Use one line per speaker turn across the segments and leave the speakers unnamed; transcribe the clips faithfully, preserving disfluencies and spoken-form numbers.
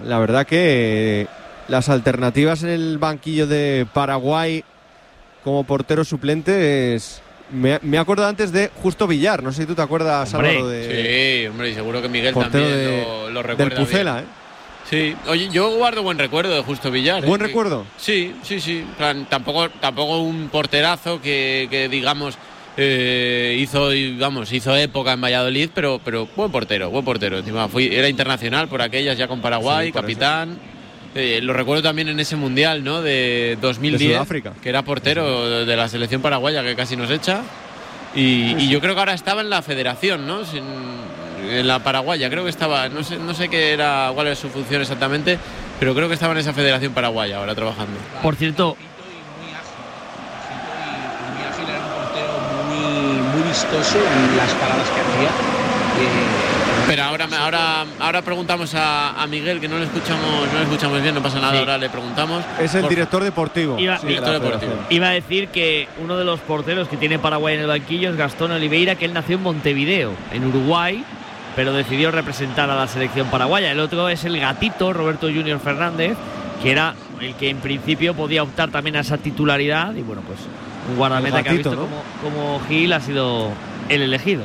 la verdad que las alternativas en el banquillo de Paraguay como portero suplente es... Me, me acuerdo antes de Justo Villar, no sé si tú te acuerdas,
hombre,
Álvaro, de...
Sí, hombre, y seguro que Miguel también
de,
lo, lo recuerda
del Pucela,
bien.
¿eh?
Sí, oye, yo guardo buen recuerdo de Justo Villar.
¿Buen
¿eh?
recuerdo?
Sí, sí, sí. En plan, tampoco, tampoco un porterazo que, que digamos, eh, hizo, digamos, hizo época en Valladolid, pero, pero buen portero, buen portero. Encima fui, era internacional por aquellas ya con Paraguay, sí, capitán. Eh, lo recuerdo también en ese mundial, ¿no? De dos mil diez,
de Sudáfrica,
que era portero de la selección paraguaya, que casi nos echa. Y, sí, sí. y yo creo que ahora estaba en la federación, ¿no? Sin, en la paraguaya, creo que estaba, no sé, no sé qué era, cuál era su función exactamente, pero creo que estaba en esa federación paraguaya ahora trabajando.
Por cierto,
muy ágil, era un portero muy, muy vistoso en las paradas que hacía. Eh,
pero ahora, ahora, ahora preguntamos a, a Miguel, que no le escuchamos, no le escuchamos bien, no pasa nada, sí. Ahora le preguntamos.
Es el
por...
director deportivo.
Iba,
sí,
director
deportivo.
Iba a decir que uno de los porteros que tiene Paraguay en el banquillo es Gastón Oliveira, que él nació en Montevideo, en Uruguay, pero decidió representar a la selección paraguaya. El otro es el gatito, Roberto Junior Fernández, que era el que en principio podía optar también a esa titularidad. Y bueno, pues un guardameta gatito, que ha visto, ¿no? como, como Gil ha sido el elegido.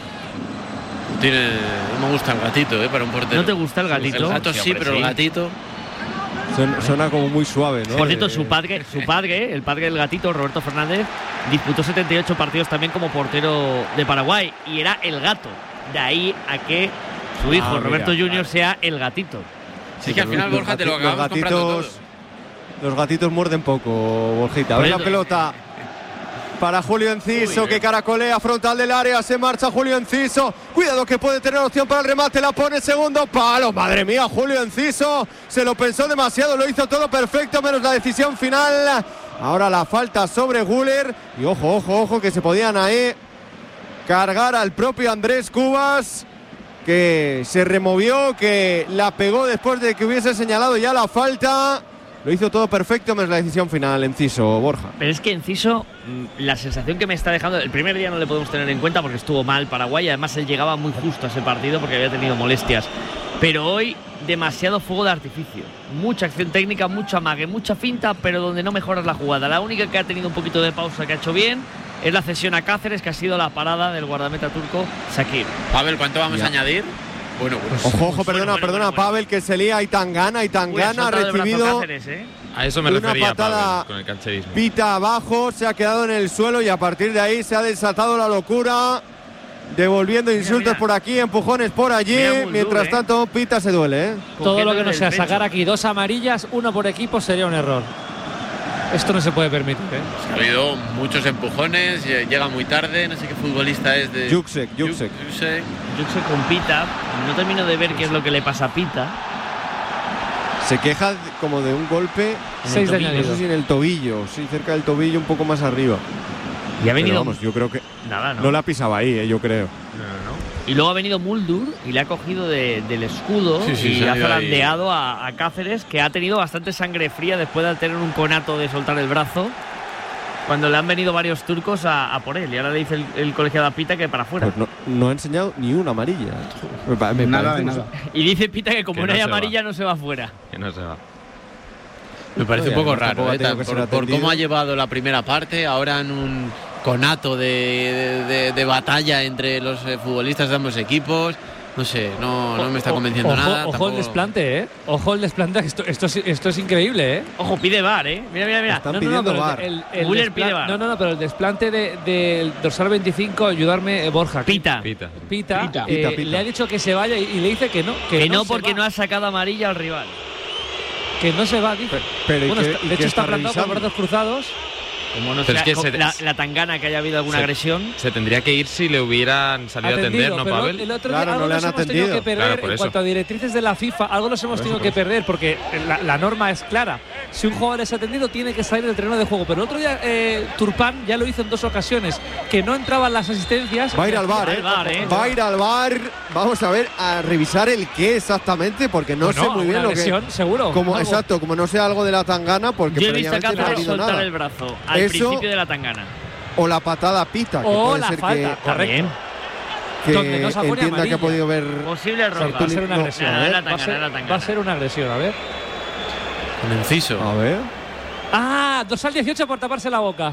Tiene, no me gusta el gatito, ¿eh? Para un portero.
¿No te gusta el gatito?
El gato sí, pero sí. El gatito...
Suena, suena como muy suave, ¿no?
Por cierto, su padre, su padre, el padre del gatito, Roberto Fernández, disputó setenta y ocho partidos también como portero de Paraguay y era el gato. De ahí a que su hijo, ah, Roberto mira, Junior, vale. sea el gatito.
Sí, que al final, Borja, te lo acabamos comprando todo.
Los gatitos muerden poco, Borjita. A ver la pelota para Julio Enciso, Uy, que caracolea frontal del área. Se marcha Julio Enciso. Cuidado que puede tener opción para el remate. La pone segundo palo. Madre mía, Julio Enciso. Se lo pensó demasiado. Lo hizo todo perfecto, menos la decisión final. Ahora la falta sobre Güler. Y ojo, ojo, ojo, que se podían ahí cargar al propio Andrés Cubas, que se removió, que la pegó después de que hubiese señalado ya la falta. Lo hizo todo perfecto, menos la decisión final, Enciso, Borja.
Pero es que Enciso, la sensación que me está dejando, el primer día no le podemos tener en cuenta porque estuvo mal Paraguay, y además él llegaba muy justo a ese partido porque había tenido molestias. Pero hoy, demasiado fuego de artificio. Mucha acción técnica, mucha amague, mucha finta, pero donde no mejoras la jugada. La única que ha tenido un poquito de pausa, que ha hecho bien, es la cesión a Cáceres, que ha sido la parada del guardameta turco Shakir.
Pavel, ¿cuánto vamos ya. a añadir? Bueno, pues,
ojo, ojo,
pues,
perdona,
bueno,
perdona,
bueno,
Pavel, que se lía y Tangana, y Tangana ha recibido
Cáceres, ¿eh?
A eso me
una
refería,
patada,
Pavel, con el cancherismo.
Pita abajo, se ha quedado en el suelo y a partir de ahí se ha desatado la locura, devolviendo mira, insultos mira. por aquí, empujones por allí. Muldur, mientras eh. tanto, Pita se duele, ¿eh?
Todo lo que no sea sacar aquí dos amarillas, uno por equipo, sería un error. Esto no se puede permitir, ¿eh?
Ha habido muchos empujones, llega muy tarde, no sé qué futbolista es de...
Juksek, Juksek.
Juksek.
Juksek con Pita, no termino de ver qué es lo que le pasa a Pita.
Se queja como de un golpe,
seis de
no sé si en el tobillo, sí, cerca del tobillo, un poco más arriba.
Y ha venido...
Pero vamos, yo creo que
nada, no.
no la pisaba ahí, eh, yo creo.
No, no, no. Y luego ha venido Muldur y le ha cogido de, del escudo
sí, sí,
y ha zarandeado a, a Cáceres, que ha tenido bastante sangre fría después de tener un conato de soltar el brazo, cuando le han venido varios turcos a, a por él. Y ahora le dice el, el colegiado a Pita que para afuera.
Pues no, no ha enseñado ni una amarilla. Me, me
nada de nada.
Y dice Pita que como que no hay amarilla va. no se va afuera.
Que no se va.
Me parece
no,
un poco
ya,
raro, ¿eh? por, por cómo ha llevado la primera parte, ahora en un conato de, de, de, de batalla entre los eh, futbolistas de ambos equipos. No sé, no, no me está convenciendo
ojo,
nada.
Ojo
tampoco...
el desplante, ¿eh? Ojo el desplante, esto, esto, es, esto es increíble, ¿eh?
Ojo, pide V A R, ¿eh? Mira, mira, mira.
Están
no,
pidiendo
no, no,
V A R.
El, el, el
Müller
despla-
pide V A R.
No, no, no, pero el desplante del de, de dorsal veinticinco, ayudarme, eh, Borja.
Pita.
Pita.
Pita,
Pita,
eh,
pita, pita.
Le ha dicho que se vaya y, y le dice que no. Que,
Que no,
no
porque
va.
no ha sacado amarilla al rival.
Que no se va, dice.
Pero,
bueno,
que,
está, de hecho está plantado con brazos cruzados.
Como no
Pero
sea,
es que se,
la, la tangana que haya habido alguna
se,
agresión.
Se tendría que ir si le hubieran salido
Atendido,
a atender, ¿no,
pero
Pavel?
El otro
claro,
día
no
algo
le han
nos hemos
atendido.
tenido que perder
Claro, por
en
eso.
cuanto a directrices de la FIFA. Algo nos hemos
Por
tenido
eso,
que
por eso.
perder porque la, la norma es clara. Si un jugador es atendido, tiene que salir del terreno de juego. Pero el otro día eh, Turpán ya lo hizo en dos ocasiones, que no entraban las asistencias.
Va a ir al V A R, ¿eh?
Va al V A R, ¿eh?
Va a ir al V A R. Vamos a ver, a revisar el qué exactamente, porque no
Bueno,
sé muy bien
una
lo que.
lesión, seguro.
Como,
Algo.
exacto, como no sea algo de la tangana, porque
Yo he visto a
previamente no ha
Cáceres
habido
soltar
nada.
el brazo al
Eso,
principio de la tangana.
O la patada Pita, que
O
puede
la
ser
falta,
que.
correcto.
También.
que
Donde no sacó ni
entienda que ha
amarilla.
podido ver.
Posible roja.
Va a ser una
No,
agresión.
no,
¿eh?
era
va, a
tangana,
ser,
era tangana.
va a ser una agresión, a ver.
Con inciso.
A ver.
Ah, dorsal dieciocho por taparse la boca.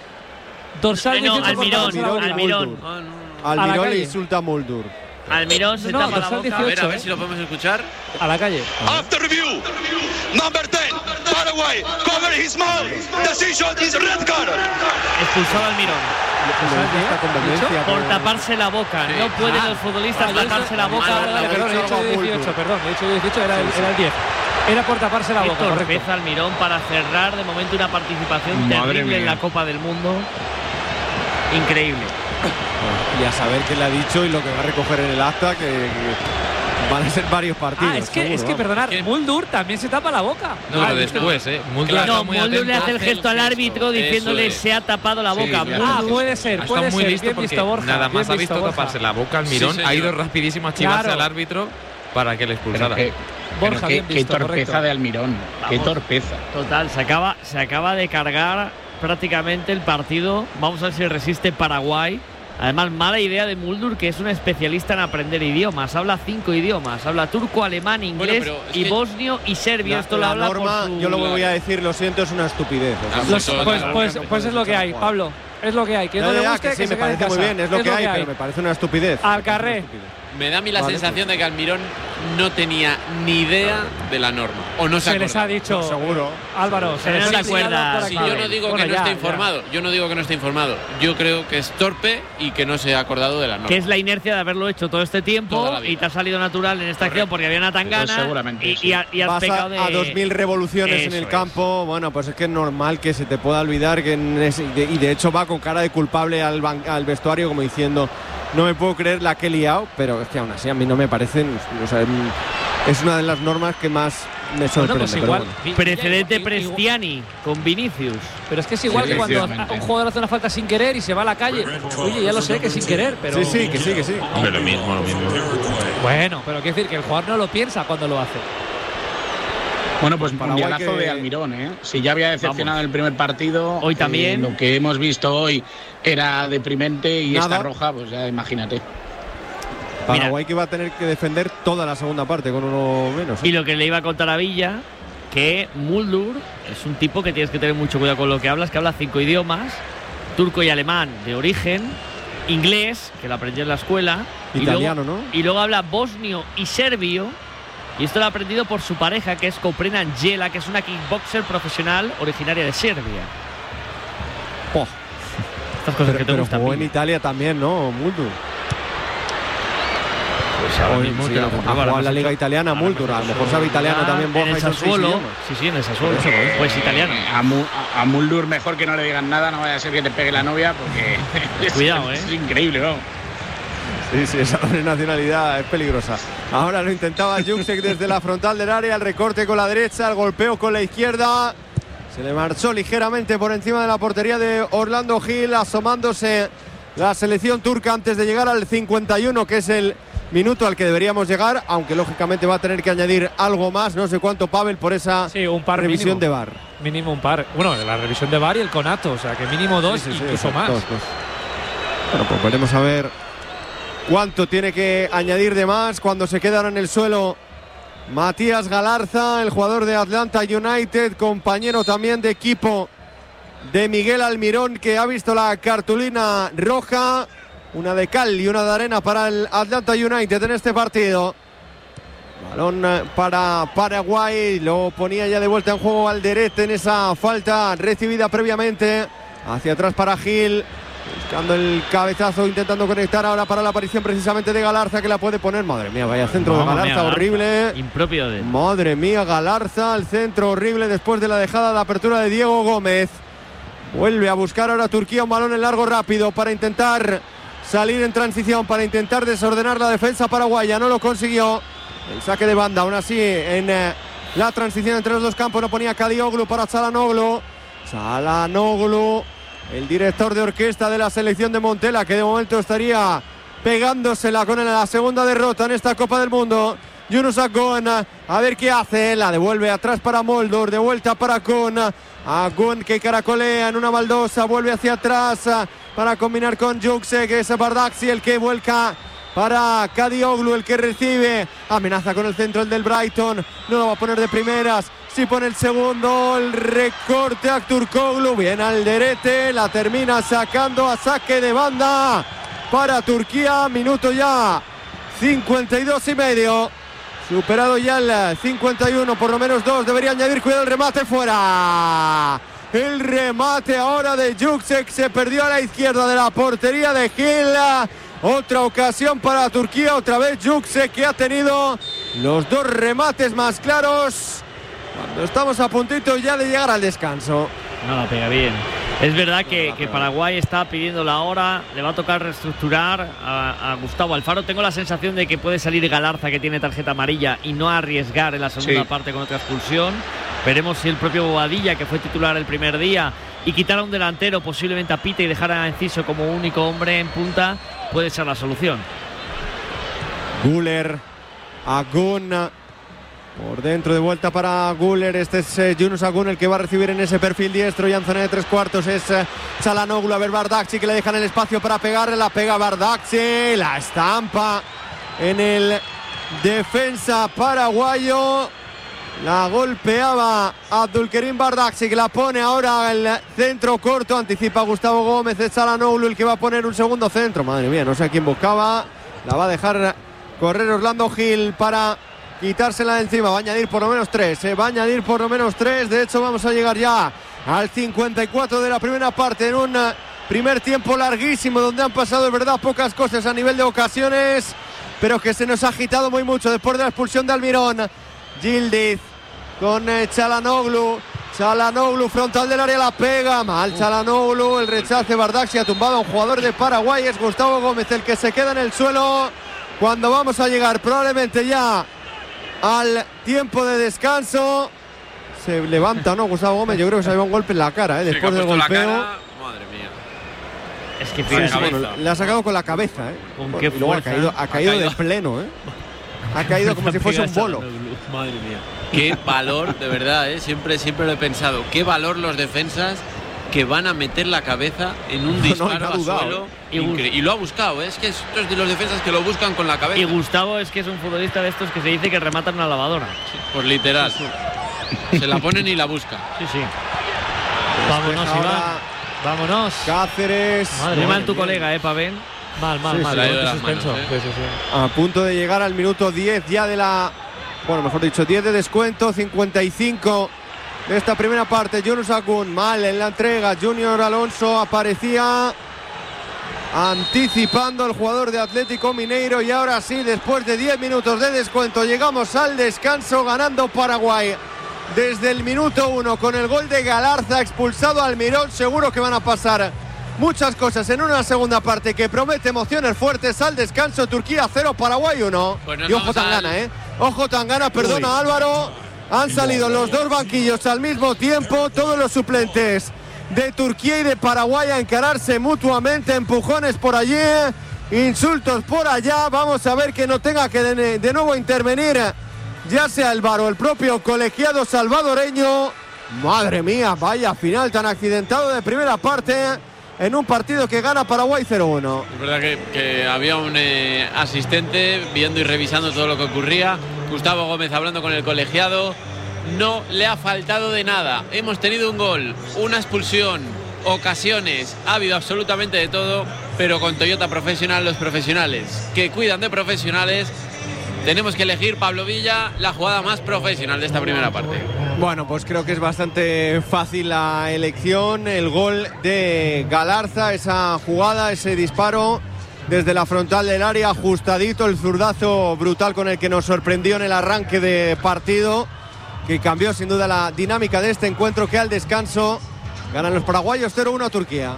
Dorsal
No,
dieciocho por
Almirón,
taparse la boca.
Almirón.
Ah, no.
A la
Almirón le
calle.
insulta a Muldur.
Almirón se
No,
tapa la
dorsal
boca.
A ver, a
dieciocho,
ver
¿eh?
si lo podemos escuchar.
A la calle.
After review, number ten, Paraguay, cover his mouth. Decision is red card.
Expulsado Almirón.
Esta conveniencia
Por
con-
taparse la boca.
Sí.
No pueden
Ah.
los futbolistas
Ah, yo he
taparse
dicho-
la boca.
Vale, vale,
Lo
perdón,
ha
he
dicho
dicho
Muldur.
dieciocho, perdón, he dicho dieciocho, era el, era el diez. Era por taparse la
Qué
boca, correcto.
torpeza Almirón para cerrar de momento una participación
Madre
terrible en
mía.
la Copa del Mundo. Increíble.
Y a saber qué le ha dicho y lo que va a recoger en el acta, que, que van a ser varios partidos.
Ah, es que,
seguro,
es que
vamos.
perdonar,
¿Quién?
Muldur también se tapa la boca.
No,
Ah,
pero
es que-
después, ¿eh? Muldur
Claro.
está
No,
muy
Muldur le
atento.
hace el gesto al árbitro
Eso
diciéndole
es.
se ha tapado la
Sí,
boca.
claro.
Ah,
Muldur-
puede ser,
Ha
puede
estado muy
ser.
listo
Bien
porque
visto, Borja.
nada
bien
más ha
visto,
visto
Borja.
taparse la boca Almirón,
Sí,
ha ido
señor.
rapidísimo a chivarse
Claro.
al árbitro para que le
Pero
expulsara.
qué,
Borja,
pero qué-
bien
qué
visto,
torpeza
correcto.
de Almirón. Qué
Vamos.
torpeza.
Total, se acaba, se acaba de cargar prácticamente el partido. Vamos a ver si resiste Paraguay. Además, mala idea de Muldur, que es un especialista en aprender idiomas. Habla cinco idiomas. Habla turco, alemán, inglés
pero es
y
que-
bosnio y serbio.
La,
Esto lo
la
habla
norma,
por su...
yo lo que voy a decir, lo siento, es una estupidez. O sea,
Ah,
Los-
Todo,
pues,
claro.
pues, pues es lo que hay, Pablo. Es lo que hay. Que
Ya,
no le
ya,
guste,
que sí,
que se
me
quede en
parece muy
casa.
bien, es lo que hay, pero me parece una estupidez.
Al carré.
Me da a mí la
Vale,
sensación
pues.
de que Almirón no tenía ni idea de la norma. O no se,
Se les ha
acordaba.
dicho.
Seguro.
Álvaro, se
Pero
les
no
ha
te
enseñado
acuerdas.
por
Si
aquí.
yo no digo
Bueno,
que no
ya,
esté
ya.
informado, yo no digo que no esté informado. Yo creo que es torpe y que no se ha acordado de la norma.
Que es la inercia de haberlo hecho todo este tiempo
Toda la vida.
y te ha salido natural en esta acción porque había una tangana
Pues seguramente,
y,
sí.
y, ha- y has
Vas
pecado
a,
de...
a dos mil revoluciones en
Eso
el
es.
campo, bueno, pues es que es normal que se te pueda olvidar que en ese- y, de, y de hecho va con cara de culpable al, ban- al vestuario como diciendo no me puedo creer la que he liado, pero es que aún así a mí no me parecen, o sea, es una de las normas que más me
Bueno,
sorprende.
pues
pero
igual.
bueno.
y-
Precedente
igual- igual-
Prestiani con Vinicius.
Pero es que es igual
Sí,
que cuando
efectivamente.
un jugador hace una falta sin querer y se va a la calle. Oye, ya lo sé que sin querer, pero.
Sí, sí, que sí, que sí.
Pero lo mismo, lo mismo.
Bueno, pero quiero decir que el jugador no lo piensa cuando lo hace.
Bueno, pues
Paraguay
mundialazo
que-
de Almirón, ¿eh? Si ya había decepcionado en el primer partido,
Hoy también.
eh, lo que hemos visto hoy era deprimente y
Nada.
esta roja, pues ya imagínate.
Paraguay que va a tener que defender toda la segunda parte con uno menos. ¿eh?
Y lo que le iba a contar a Villa, que Muldur es un tipo que tienes que tener mucho cuidado con lo que hablas, que habla cinco idiomas, turco y alemán de origen, inglés, que lo aprendió en la escuela, y
Italiano,
luego-
¿no?
Y luego habla bosnio y serbio, y esto lo ha aprendido por su pareja, que es Koprena Anjela, que es una kickboxer profesional originaria de Serbia.
Po.
Estas cosas
Pero,
que te
pero
gustan.
jugó en
Villa.
Italia también, ¿no? Muldur.
Pues ahora
Hoy,
mismo
sí,
te lo
ha
compruebo,
jugado
ahora
en la
no sé
Liga
qué-
Italiana,
ahora no
Muldur.
sé
A lo
qué-
mejor sabe italiano
Ah,
también, Borja,
en
y
el
son seis
Sassuolo.
idiomas.
Sí, sí, en el Sassuolo.
Eh,
Pues italiano.
A, Mu- a- a Muldur mejor que no le digan nada, no vaya a ser que te pegue la novia, porque es,
Cuidado,
es
¿eh?
increíble, ¿no?
Sí, sí, esa doble nacionalidad es peligrosa. Ahora lo intentaba Juksek desde la frontal del área, el recorte con la derecha, el golpeo con la izquierda. Se le marchó ligeramente por encima de la portería de Orlando Gil, asomándose la selección turca antes de llegar al cincuenta y uno, que es el minuto al que deberíamos llegar, aunque lógicamente va a tener que añadir algo más, no sé cuánto, Pavel, por esa
Sí, un par
revisión
mínimo.
de V A R.
Mínimo un par. Bueno, la revisión de V A R y el conato, o sea que mínimo dos,
Sí, sí, sí,
incluso
exacto,
más.
dos, dos. Bueno, pues veremos a ver cuánto tiene que añadir de más cuando se queda ahora en el suelo Matías Galarza, el jugador de Atlanta United, compañero también de equipo de Miguel Almirón, que ha visto la cartulina roja, una de cal y una de arena para el Atlanta United en este partido. Balón eh, para Paraguay, lo ponía ya de vuelta en juego Alderete en esa falta recibida previamente. Hacia atrás para Gil, buscando el cabezazo, intentando conectar ahora para la aparición precisamente de Galarza, que la puede poner. Madre mía, vaya centro de
Mamma mía,
Galarza, horrible.
Impropio de.
Madre mía, Galarza, el centro horrible después de la dejada de apertura de Diego Gómez. Vuelve a buscar ahora Turquía un balón en largo rápido para intentar salir en transición, para intentar desordenar la defensa paraguaya. No lo consiguió. El saque de banda, aún así, en eh, la transición entre los dos campos lo ponía Kadioglu para Çalhanoğlu. Çalhanoğlu, el director de orquesta de la selección de Montela, que de momento estaría pegándosela con la segunda derrota en esta Copa del Mundo. Yunus Akgün, a ver qué hace, la devuelve atrás para Muldur, de vuelta para Akgün. Akgün que caracolea en una baldosa, vuelve hacia atrás para combinar con Juksek, que es Bardakci el que vuelca para Kadioglu, el que recibe. Amenaza con el centro, el del Brighton. No lo va a poner de primeras. Sí pone el segundo. El recorte a Turkoglu. Bien Alderete. La termina sacando a saque de banda para Turquía. Minuto ya cincuenta y dos y medio. Superado ya el cincuenta y uno. Por lo menos dos. Debería añadir. Cuidado el remate. Fuera. El remate ahora de Juksek. Se perdió a la izquierda de la portería de Gil. Otra ocasión para Turquía, otra vez Juksek, que ha tenido los dos remates más claros cuando estamos a puntito ya de llegar al descanso.
No la pega bien. Es verdad que, que Paraguay está pidiendo la hora, le va a tocar reestructurar a, a Gustavo Alfaro. Tengo la sensación de que puede salir Galarza, que tiene tarjeta amarilla, y no arriesgar en la segunda sí. parte con otra expulsión. Veremos si el propio Bobadilla, que fue titular el primer día, y quitar a un delantero, posiblemente a Pite, y dejar a Enciso como único hombre en punta, puede ser la solución.
Güler, Agun, por dentro de vuelta para Güler. Este es eh, Yunus Agun, el que va a recibir en ese perfil diestro, y en zona de tres cuartos es eh, Çalhanoğlu. A ver Bardakci, que le dejan el espacio para pegarle. La pega Bardakci, la estampa en el defensa paraguayo. La golpeaba Abdulkerim Bardakci, que la pone ahora el centro corto. Anticipa Gustavo Gómez, es Çalhanoğlu el que va a poner un segundo centro. Madre mía, no sé a quién buscaba. La va a dejar correr Orlando Gil para quitársela de encima. Va a añadir por lo menos tres, ¿eh? va a añadir por lo menos tres. De hecho, vamos a llegar ya al cincuenta y cuatro de la primera parte, en un primer tiempo larguísimo, donde han pasado, de verdad, pocas cosas a nivel de ocasiones, pero que se nos ha agitado muy mucho después de la expulsión de Almirón. Yildiz con eh, Çalhanoğlu. Çalhanoğlu, frontal del área, la pega mal. Çalhanoğlu, el rechace. Bardakci ha tumbado a un jugador de Paraguay. Es Gustavo Gómez el que se queda en el suelo cuando vamos a llegar probablemente ya al tiempo de descanso. Se levanta, ¿no? Gustavo Gómez, yo creo que se ha llevado un golpe en la cara, ¿eh? Después del golpeo.
Madre mía.
Es que
sí, sí, bueno, le ha sacado con la cabeza, ¿eh?
¿Con
bueno,
qué
y luego ha caído, ha caído, ha caído de pleno, ¿eh? Ha caído como si fuese un bolo.
Madre mía. Qué valor, de verdad, ¿eh? Siempre, siempre lo he pensado. Qué valor los defensas que van a meter la cabeza en un disparo no, no, no, a suelo. Y, y lo ha buscado, ¿eh? Es que estos de los defensas que lo buscan con la cabeza.
Y Gustavo es que es un futbolista de estos que se dice que rematan una lavadora.
Sí, pues literal. Sí, sí. Se la ponen y la busca.
Sí, sí.
Vámonos, Iván. Vámonos.
Cáceres.
Madre mal tu colega, ¿eh, Pavel?
Mal, mal,
sí,
mal.
sí,
manos, ¿eh? Sí, sí, sí.
A punto de llegar al minuto diez ya de la... Bueno, mejor dicho, diez de descuento, cincuenta y cinco de esta primera parte. Yunus Agun, mal en la entrega. Junior Alonso aparecía anticipando al jugador de Atlético Mineiro. Y ahora sí, después de diez minutos de descuento, llegamos al descanso, ganando Paraguay desde el minuto uno con el gol de Galarza, expulsado Almirón. Seguro que van a pasar muchas cosas en una segunda parte que promete emociones fuertes. Al descanso, Turquía cero, Paraguay uno. Pues y ojo Tangana, ¿eh? Ojo Tangana, perdona. Uy. Álvaro. Han salido los dos banquillos al mismo tiempo, todos los suplentes de Turquía y de Paraguay a encararse mutuamente. Empujones por allí, insultos por allá. Vamos a ver que no tenga que de, de nuevo intervenir ya sea el V A R o el propio colegiado salvadoreño. Madre mía, vaya final tan accidentado de primera parte en un partido que gana Paraguay cero uno.
Es verdad que, que había un eh, asistente viendo y revisando todo lo que ocurría. Gustavo Gómez hablando con el colegiado. No le ha faltado de nada. Hemos tenido un gol, una expulsión, ocasiones. Ha habido absolutamente de todo. Pero con Toyota Profesional, los profesionales que cuidan de profesionales, tenemos que elegir, Pablo Villa, la jugada más profesional de esta primera parte.
Bueno, pues creo que es bastante fácil la elección. El gol de Galarza, esa jugada, ese disparo desde la frontal del área, ajustadito, el zurdazo brutal con el que nos sorprendió en el arranque de partido, que cambió sin duda la dinámica de este encuentro, que al descanso ganan los paraguayos cero uno a Turquía.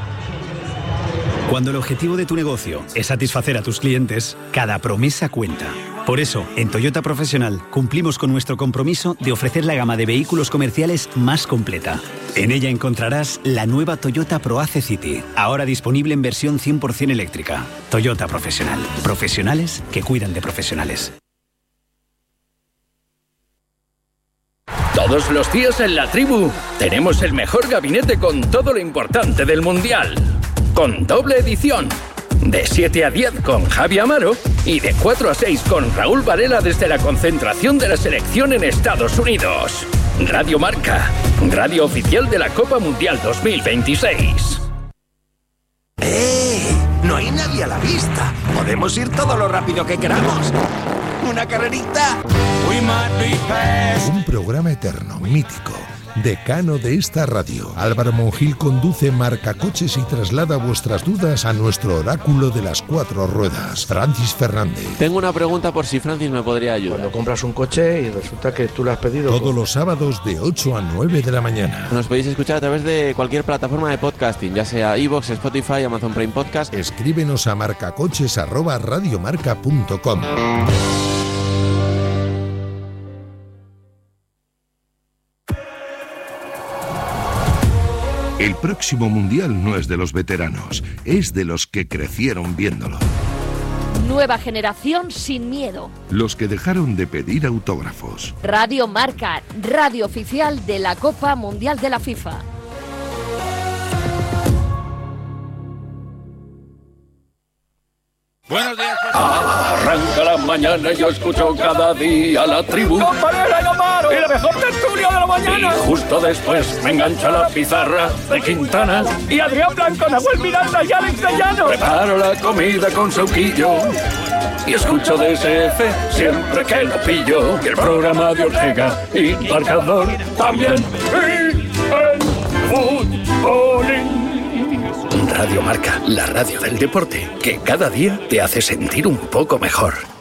Cuando el objetivo de tu negocio es satisfacer a tus clientes, cada promesa cuenta. Por eso, en Toyota Profesional cumplimos con nuestro compromiso de ofrecer la gama de vehículos comerciales más completa. En ella encontrarás la nueva Toyota ProAce City, ahora disponible en versión cien por ciento eléctrica. Toyota Profesional. Profesionales que cuidan de profesionales.
Todos los días en la tribu tenemos el mejor gabinete con todo lo importante del Mundial. Con doble edición. de siete a diez con Javi Amaro y de cuatro a seis con Raúl Varela desde la concentración de la selección en Estados Unidos. Radio Marca, radio oficial de la Copa Mundial dos mil veintiséis.
¡Eh! No hay nadie a la vista. Podemos ir todo lo rápido que queramos. ¿Una carrerita?
Un programa eterno, mítico, decano de esta radio. Álvaro Monjil conduce Marcacoches y traslada vuestras dudas a nuestro oráculo de las cuatro ruedas, Francis Fernández.
Tengo una pregunta por si Francis me podría ayudar.
Cuando compras un coche y resulta que tú lo has pedido.
Todos los sábados de ocho a nueve de la mañana.
Nos podéis escuchar a través de cualquier plataforma de podcasting, ya sea iVoox, Spotify, Amazon Prime Podcast.
Escríbenos a marcacoches arroba radiomarca punto com. El próximo mundial no es de los veteranos, es de los que crecieron viéndolo.
Nueva generación sin miedo.
Los que dejaron de pedir autógrafos.
Radio Marca, radio oficial de la Copa Mundial de la FIFA.
Buenos días. Arranca la mañana y yo escucho cada día la tribu.
¡Con Varela y Amaro! ¡Y la mejor tertulia de la mañana!
Y justo después me engancha la pizarra de Quintana.
Y Adrián Blanco, Nahuel Miranda y Alex de Llano.
Preparo la comida con Sauquillo y escucho D S F siempre que lo pillo. Y el programa de Ortega y Marcador también. Y el fútbolín. Radio Marca, la radio del deporte, que cada día te hace sentir un poco mejor.